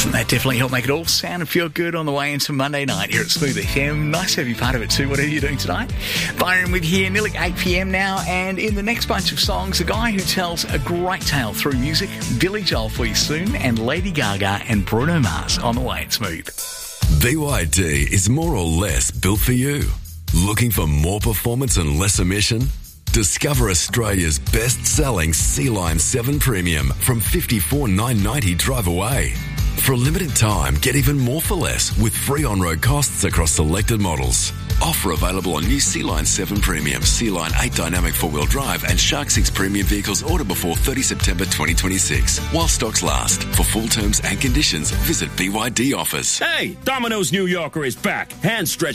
Doesn't that definitely help make it all sound and feel good on the way into Monday night here at Smooth FM? Nice to have you part of it too, whatever you're doing tonight. Byron with you here, nearly 8 p.m. now, and in the next bunch of songs, a guy who tells a great tale through music, Billy Joel for you soon, and Lady Gaga and Bruno Mars on the way at Smooth. BYD is more or less built for you. Looking for more performance and less emission? Discover Australia's best-selling Sea-Line 7 Premium from $54,990 drive away. For a limited time, get even more for less with free on-road costs across selected models. Offer available on new Sea-Line 7 Premium, Sea-Line 8 Dynamic 4-wheel drive and Shark 6 Premium vehicles ordered before 30 September 2026. While stocks last. For full terms and conditions, visit BYD Offers. Hey, Domino's New Yorker is back. Hand stretch